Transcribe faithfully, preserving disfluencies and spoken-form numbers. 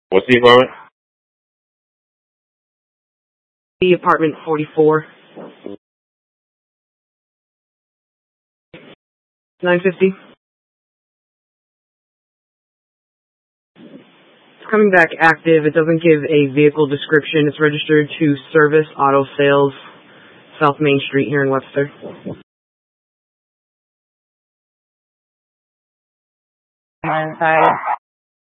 What's the apartment? The apartment forty-four. nine fifty. It's coming back active. It doesn't give a vehicle description. It's registered to Service Auto Sales, South Main Street here in Webster. I'm inside.